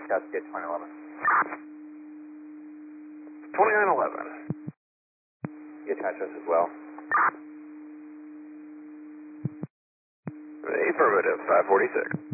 Cascade 2011. 2911. You attach us as well. Affirmative, 546.